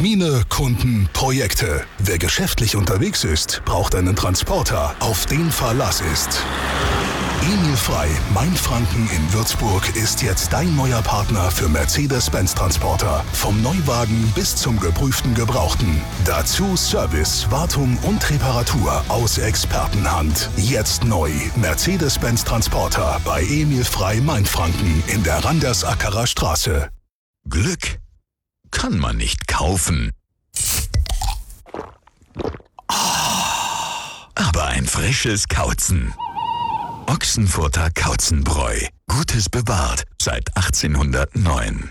Termine, Kunden, Projekte. Wer geschäftlich unterwegs ist, braucht einen Transporter, auf den Verlass ist. Emil Frei, Mainfranken in Würzburg, ist jetzt dein neuer Partner für Mercedes-Benz Transporter. Vom Neuwagen bis zum geprüften Gebrauchten. Dazu Service, Wartung und Reparatur aus Expertenhand. Jetzt neu. Mercedes-Benz Transporter bei Emil Frei, Mainfranken in der Randersackerer Straße. Glück kann man nicht kaufen. Aber ein frisches Kauzen. Ochsenfurter Kauzenbräu. Gutes bewahrt seit 1809.